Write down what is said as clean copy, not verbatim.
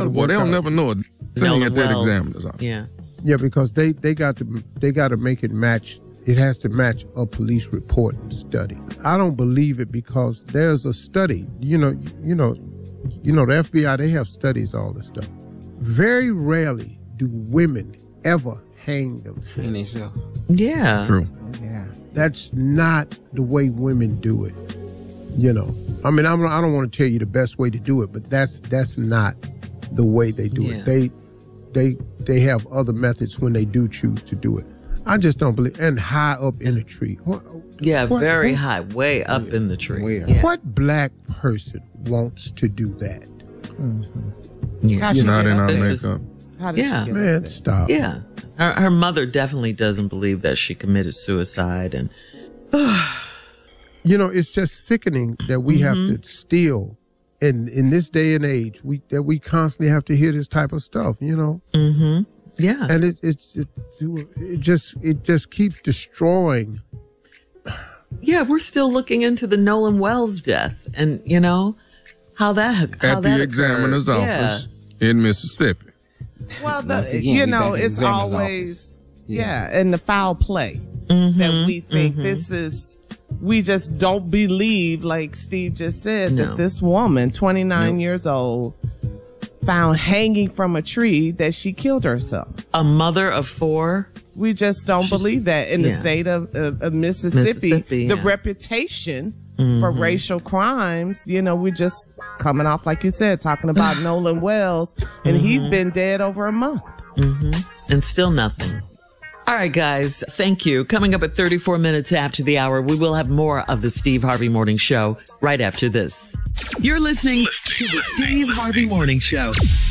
Well, they'll never know a thing at that examiner's office. Yeah. Yeah, because they got to make it match. It has to match a police report and study. I don't believe it because there's a study. You know, the FBI, they have studies, all this stuff. Very rarely do women ever hang themselves. Yeah. True. Yeah. That's not the way women do it. You know, I mean, I don't want to tell you the best way to do it, but that's not the way they do it. They have other methods when they do choose to do it. I just don't believe. And high up in a tree. Very high, way up in the tree. Yeah. What black person wants to do that? Mm-hmm. Yeah. Not in our makeup. How did she get Man, that? stop. Yeah. Her mother definitely doesn't believe that she committed suicide. And you know, it's just sickening that we have to still, in this day and age, we constantly have to hear this type of stuff, you know? Mm-hmm. Yeah. And it just keeps destroying. Yeah, we're still looking into the Nolan Wells death and, you know, how that At the examiner's office in Mississippi. Well, again, you know, back in it's the examiner's always, office. and the foul play that we think this is, we just don't believe, like Steve just said, that this woman, 29 years old, found hanging from a tree that she killed herself. A mother of 4. We just don't believe that in the state of Mississippi. The reputation for racial crimes, you know, we just coming off, like you said, talking about Nolan Wells, and he's been dead over a month. And still nothing. All right, guys, thank you. Coming up at 34 minutes after the hour, we will have more of the Steve Harvey Morning Show right after this. You're listening to the Steve Harvey Morning Show.